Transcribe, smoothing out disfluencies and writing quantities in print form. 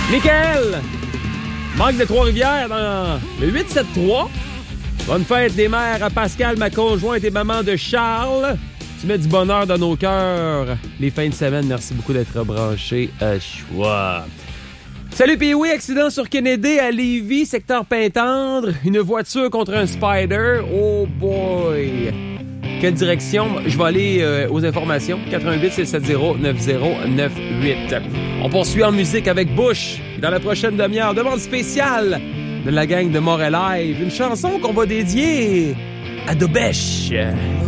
Michael! Marc de Trois-Rivières dans le 873. Bonne fête des mères à Pascal, ma conjointe et maman de Charles. Tu mets du bonheur dans nos cœurs les fins de semaine. Merci beaucoup d'être branché à Choix. Salut Pee-Wee, accident sur Kennedy à Lévis, secteur Pintendre. Une voiture contre un Spider. Oh boy! Quelle direction? Je vais aller aux informations. 88-670-9098. On poursuit en musique avec Bush. Dans la prochaine demi-heure, demande spéciale de la gang de Montréal Live. Une chanson qu'on va dédier à Dobèche.